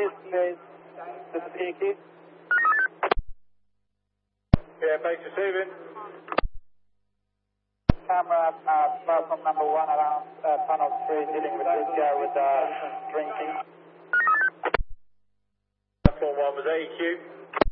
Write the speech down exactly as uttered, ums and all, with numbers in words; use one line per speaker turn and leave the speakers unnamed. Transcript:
Cheers, cheers. This is P Q.
Yeah, base receiving.
Camera, uh, platform number one around uh, panel three, dealing with this guy with uh, drinking.
Platform one was A Q.